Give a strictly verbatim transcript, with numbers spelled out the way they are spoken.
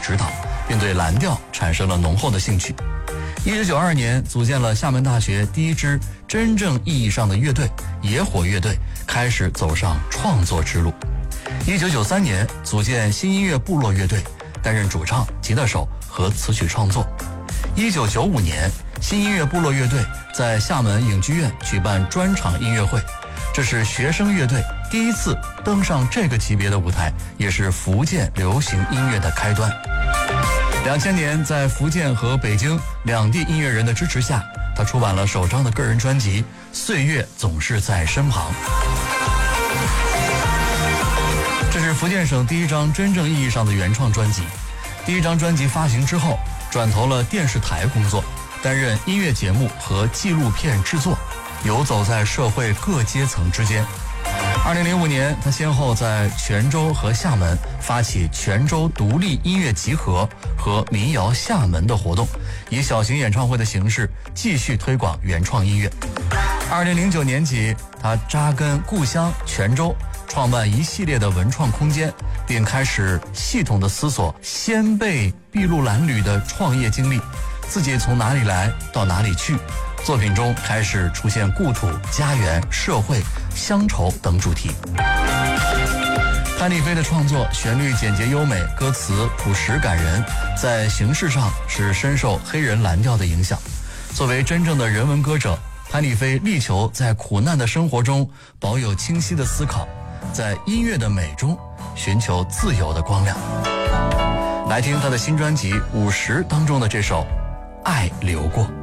指导，并对蓝调产生了浓厚的兴趣。一九九二年组建了厦门大学第一支真正意义上的乐队野火乐队，开始走上创作之路。一九九三年组建新音乐部落乐队，担任主唱、吉他手和词曲创作。一九九五年新音乐部落乐队在厦门影剧院举办专场音乐会，这是学生乐队第一次登上这个级别的舞台，也是福建流行音乐的开端。两千年在福建和北京两地音乐人的支持下，他出版了首张的个人专辑《岁月总是在身旁》。这是福建省第一张真正意义上的原创专辑。第一张专辑发行之后，转投了电视台工作，担任音乐节目和纪录片制作，游走在社会各阶层之间。二零零五年，他先后在泉州和厦门发起泉州独立音乐集合和民谣厦门的活动，以小型演唱会的形式继续推广原创音乐。二零零九年起，他扎根故乡泉州，创办一系列的文创空间，并开始系统的思索先辈筚路蓝缕的创业经历，自己从哪里来到哪里去。作品中开始出现故土、家园、社会、乡愁等主题。潘丽飞的创作旋律简洁优美，歌词朴实感人，在形式上是深受黑人蓝调的影响。作为真正的人文歌者，潘丽飞力求在苦难的生活中保有清晰的思考，在音乐的美中寻求自由的光亮。来听他的新专辑《五十》当中的这首《爱流过》。